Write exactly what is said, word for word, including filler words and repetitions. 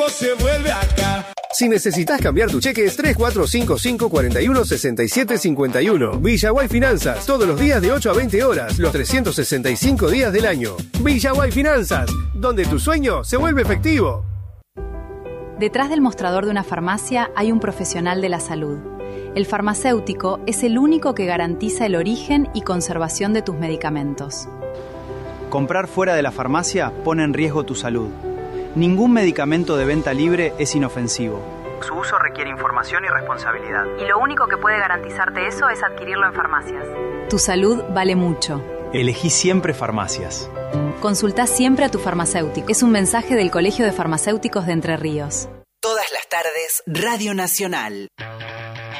Se vuelve acá. Si necesitas cambiar tu cheque es tres cuatro cinco cinco cuatro uno seis siete cinco uno. Villaguay Finanzas, todos los días de ocho a veinte horas, los trescientos sesenta y cinco días del año. Villaguay Finanzas, donde tu sueño se vuelve efectivo. Detrás del mostrador de una farmacia hay un profesional de la salud. El farmacéutico es el único que garantiza el origen y conservación de tus medicamentos. Comprar fuera de la farmacia pone en riesgo tu salud. Ningún medicamento de venta libre es inofensivo. Su uso requiere información y responsabilidad. Y lo único que puede garantizarte eso es adquirirlo en farmacias. Tu salud vale mucho. Elegí siempre farmacias. Consultá siempre a tu farmacéutico. Es un mensaje del Colegio de Farmacéuticos de Entre Ríos. Todas las tardes, Radio Nacional.